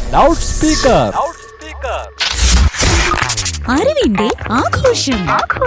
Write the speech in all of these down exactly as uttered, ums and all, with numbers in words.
Loud speaker. അറിവിന്റെ ആഘോഷം.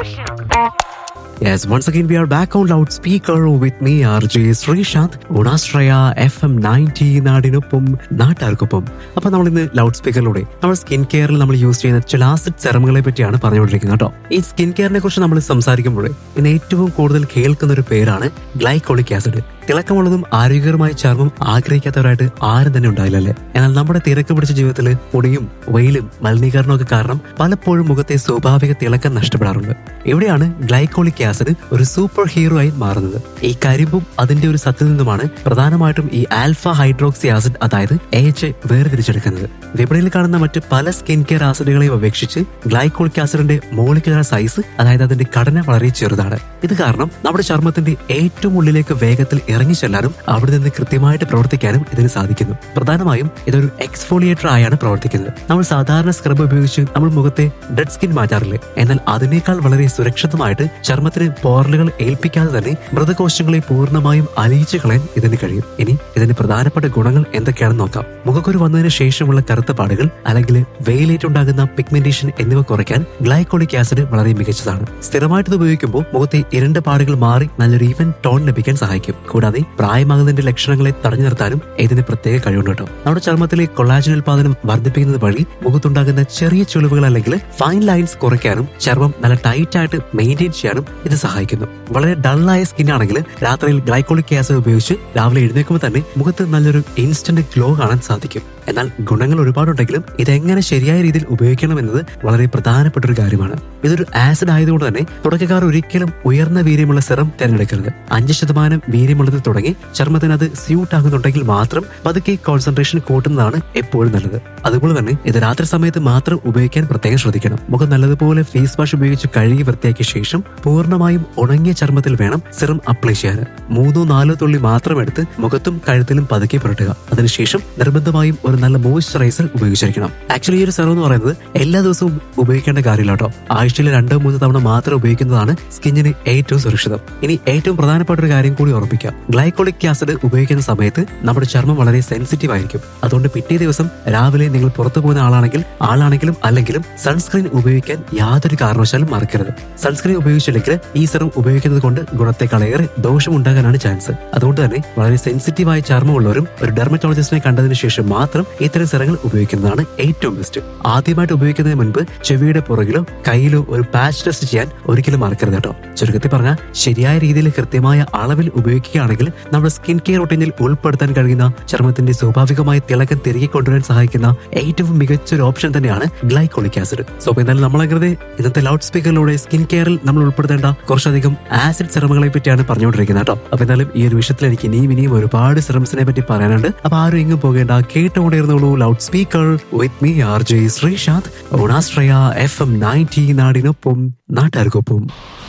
Yes, once again we are back on loudspeaker with me R J Srishant on Astraya F M ninety നാടിനൊപ്പം നാട്ടാർക്കൊപ്പം. അപ്പൊ നമ്മൾ ഇന്ന് ലൗഡ് സ്പീക്കറിലൂടെ നമ്മുടെ സ്കിൻ കെയറിൽ നമ്മൾ യൂസ് ചെയ്യുന്ന ചില ആസിഡ് സെറമുകളെ പറ്റിയാണ് പറഞ്ഞുകൊണ്ടിരിക്കുന്നത് കേട്ടോ. ഈ സ്കിൻ കെയറിനെ കുറിച്ച് നമ്മൾ സംസാരിക്കുമ്പോൾ ഇന്ന് ഏറ്റവും കൂടുതൽ കേൾക്കുന്ന ഒരു പേരാണ് ഗ്ലൈക്കോളിക് ആസിഡ്. തിളക്കമുള്ളതും ആരോഗ്യകരമായ ചർമ്മം ആഗ്രഹിക്കാത്തവരായിട്ട് ആരും തന്നെ ഉണ്ടായില്ലല്ലേ. എന്നാൽ നമ്മുടെ തിരക്ക് പിടിച്ച ജീവിതത്തിൽ പൊടിയും വെയിലും മലിനീകരണവും ഒക്കെ കാരണം പലപ്പോഴും മുഖത്തെ സ്വാഭാവിക തിളക്കം നഷ്ടപ്പെടാറുണ്ട്. എവിടെയാണ് ഗ്ലൈക്കോളിക് ആസിഡ് ഒരു സൂപ്പർ ഹീറോ ആയി മാറുന്നത്? ഈ കരിമ്പും അതിന്റെ ഒരു സത്യനിന്നുമാണ് പ്രധാനമായിട്ടും ഈ ആൽഫ ഹൈഡ്രോക്സി ആസിഡ് അതായത് എ എച്ച് എ വേർതിരിച്ചെടുക്കുന്നത്. വിപണിയിൽ കാണുന്ന മറ്റ് പല സ്കിൻ കെയർ ആസിഡുകളെയും അപേക്ഷിച്ച് ഗ്ലൈക്കോളിക് ആസിഡിന്റെ മോളിക്കുലർ സൈസ് അതായത് അതിന്റെ ഘടന വളരെ ചെറുതാണ്. ഇത് കാരണം നമ്മുടെ ചർമ്മത്തിന്റെ ഏറ്റവും ഉള്ളിലേക്ക് വേഗത്തിൽ ഇറങ്ങി ചെല്ലാനും അവിടെ നിന്ന് കൃത്യമായിട്ട് പ്രവർത്തിക്കാനും ഇതിന് സാധിക്കുന്നു. പ്രധാനമായും ഇതൊരു എക്സ്ഫോളിയേറ്റർ ആയാണ് പ്രവർത്തിക്കുന്നത്. നമ്മൾ സാധാരണ സ്ക്രബ് ഉപയോഗിച്ച് നമ്മൾ മുഖത്തെ ഡെഡ് സ്കിൻ മാറ്റാറില്ലേ? എന്നാൽ അതിനേക്കാൾ വളരെ സുരക്ഷിതമായിട്ട് ചർമ്മത്തിന് പോറലുകൾ ഏൽപ്പിക്കാതെ തന്നെ മൃതകോശങ്ങളെ പൂർണ്ണമായും അലിയിച്ചു കളയാൻ ഇതിന് കഴിയും. ഇനി ഇതിന്റെ പ്രധാനപ്പെട്ട ഗുണങ്ങൾ എന്തൊക്കെയാണെന്ന് നോക്കാം. മുഖക്കുരു വന്നതിന് ശേഷമുള്ള കറുത്ത പാടുകൾ അല്ലെങ്കിൽ വെയിലേറ്റുണ്ടാകുന്ന പിഗ്മെന്റേഷൻ എന്നിവ കുറയ്ക്കാൻ ഗ്ലൈക്കോളിക് ആസിഡ് വളരെ മികച്ചതാണ്. സ്ഥിരമായിട്ട് ഇത് ഉപയോഗിക്കുമ്പോൾ മുഖത്തെ ഇരുണ്ട പാടുകൾ മാറി നല്ലൊരു ഈവൻ ടോൺ ലഭിക്കാൻ സഹായിക്കും. കൂടാതെ പ്രായമാകുന്നതിന്റെ ലക്ഷണങ്ങളെ തടഞ്ഞു നിർത്താനും ഇതിന് പ്രത്യേക കഴിവുണ്ട് കേട്ടോ. നമ്മുടെ ചർമ്മത്തിലെ കൊളാജൻ ഉൽപാദനം വർദ്ധിപ്പിക്കുന്നത് വഴി മുഖത്തുണ്ടാകുന്ന ചെറിയ ചുളിവുകൾ അല്ലെങ്കിൽ ഫൈൻ ലൈൻസ് കുറയ്ക്കാനും ചർമ്മം നല്ല ടൈറ്റ് ആയിട്ട് മെയിൻറ്റെയിൻ ചെയ്യാനും ഇത് സഹായിക്കുന്നു. വളരെ ഡള്ളായ സ്കിൻ ആണെങ്കിൽ രാത്രിയിൽ ഗ്ലൈക്കോളിക് ആസിഡ് ഉപയോഗിച്ച് രാവിലെ എഴുന്നേൽക്കുമ്പോൾ തന്നെ മുഖത്ത് നല്ലൊരു ഇൻസ്റ്റന്റ് ഗ്ലോ കാണാൻ സാധിക്കും. എന്നാൽ ഗുണങ്ങൾ ഒരുപാടുണ്ടെങ്കിലും ഇതെങ്ങനെ ശരിയായ രീതിയിൽ ഉപയോഗിക്കണം എന്നത് വളരെ പ്രധാനപ്പെട്ട ഒരു കാര്യമാണ്. ഇതൊരു ആസിഡ് ആയതുകൊണ്ട് തന്നെ തുടക്കക്കാർ ഒരിക്കലും ഉയർന്ന വീര്യമുള്ള സെറം തിരഞ്ഞെടുക്കരുത്. അഞ്ച് ശതമാനം വീര്യമുള്ളത് തുടങ്ങി ചർമ്മത്തിന് അത് സ്യൂട്ട് ആകുന്നുണ്ടെങ്കിൽ മാത്രം പതുക്കെ കോൺസെൻട്രേഷൻ കൂട്ടുന്നതാണ് എപ്പോഴും നല്ലത്. അതുപോലെ തന്നെ ഇത് രാത്രി സമയത്ത് മാത്രം ഉപയോഗിക്കാൻ പ്രത്യേകം ശ്രദ്ധിക്കണം. മുഖം നല്ലതുപോലെ ഫേസ് വാഷ് ഉപയോഗിച്ച് കഴുകി വൃത്തിയാക്കിയ ശേഷം പൂർണ്ണമായും ഉണങ്ങിയ ചർമ്മത്തിൽ വേണം സെറം അപ്ലൈ ചെയ്യാൻ. മൂന്നോ നാലോ തുള്ളി മാത്രം എടുത്ത് മുഖത്തും കഴുത്തിലും പതുക്കെ പുരട്ടുക. അതിനുശേഷം നിർബന്ധമായും ഒരു നല്ല മോയ്സ്ചറൈസർ ഉപയോഗിച്ചിരിക്കണം. ആക്ച്വലി ഈ ഒരു സെറം എന്ന് പറയുന്നത് എല്ലാ ദിവസവും ഉപയോഗിക്കേണ്ട കാര്യമില്ല കേട്ടോ. ആഴ്ചയിൽ രണ്ടോ മൂന്നോ തവണ മാത്രം ഉപയോഗിക്കുന്നതാണ് സ്കിന്നിന് ഏറ്റവും സുരക്ഷിതം. ഇനി ഏറ്റവും പ്രധാനപ്പെട്ട ഒരു കാര്യം കൂടി ഓർമ്മിക്കാം. ഗ്ലൈക്കോളിക് ആസിഡ് ഉപയോഗിക്കുന്ന സമയത്ത് നമ്മുടെ ചർമ്മം വളരെ സെൻസിറ്റീവ് ആയിരിക്കും. അതുകൊണ്ട് പിറ്റേ ദിവസം രാവിലെ നിങ്ങൾ പുറത്തു പോകുന്ന ആളാണെങ്കിൽ ആളാണെങ്കിലും അല്ലെങ്കിലും സൺസ്ക്രീൻ ഉപയോഗിക്കാൻ യാതൊരു കാരണവശാലും മറക്കരുത്. സൺസ്ക്രീൻ ഉപയോഗിച്ചില്ലെങ്കിൽ ഈ സെറം ഉപയോഗിക്കുന്നത് കൊണ്ട് ഗുണത്തെക്കാളേറെ ദോഷം ഉണ്ടാകാനാണ് ചാൻസ്. അതുകൊണ്ട് തന്നെ വളരെ സെൻസിറ്റീവായ ചർമ്മമുള്ളവരും ഒരു ഡെർമറ്റോളജിസ്റ്റിനെ കണ്ടതിന് ശേഷം മാത്രം ഇത്തരം സെറങ്ങൾ ഉപയോഗിക്കുന്നതാണ് ഏറ്റവും ബെസ്റ്റ്. ആദ്യമായിട്ട് ഉപയോഗിക്കുന്നതിന് മുൻപ് ചെവിയുടെ പുറകിലോ കയ്യിലോ ഒരു പാച്ച് ടെസ്റ്റ് ചെയ്യാൻ ഒരിക്കലും മറക്കരുത് കേട്ടോ. ചുരുക്കത്തിൽ പറഞ്ഞാൽ ശരിയായ രീതിയിൽ കൃത്യമായ അളവിൽ ഉപയോഗിക്കുകയാണെങ്കിൽ നമ്മുടെ സ്കിൻ കെയർ റൂട്ടീനിൽ ഉൾപ്പെടുത്താൻ കഴിയുന്ന ചർമ്മത്തിന്റെ സ്വാഭാവികമായ തിളക്കം തിരികെ കൊണ്ടുവരാൻ സഹായിക്കുന്ന ഏറ്റവും മികച്ചൊരു ഓപ്ഷൻ തന്നെയാണ് ഗ്ലൈക്കോളിക് ആസിഡ്. സോ അപ്പോൾ എന്തായാലും നമ്മളങ്ങനെ ഇന്നത്തെ ലൗഡ് സ്പീക്കറിലൂടെ സ്കിൻ കെയറിൽ നമ്മൾ ഉൾപ്പെടുത്തേണ്ട കുറച്ചധികം ആസിഡ് സെറമുകളെ പറ്റിയാണ് പറഞ്ഞുകൊണ്ടിരിക്കുന്നത് കേട്ടോ. അപ്പൊ എന്തായാലും ഈ ഒരു വിഷയത്തിൽ എനിക്ക് ഇനിയും ഇനിയും ഒരുപാട് സെറംസിനെ പറ്റി പറയാനുണ്ട്. അപ്പൊ ആരും എങ്ങും പോകേണ്ട, കേട്ടുകൊണ്ടിരുന്നുള്ളൂ loud speaker with me R J Sreesanth on ആസ്ട്രയ F M ninety നാടിനൊപ്പം നാട്ടാർക്കൊപ്പം.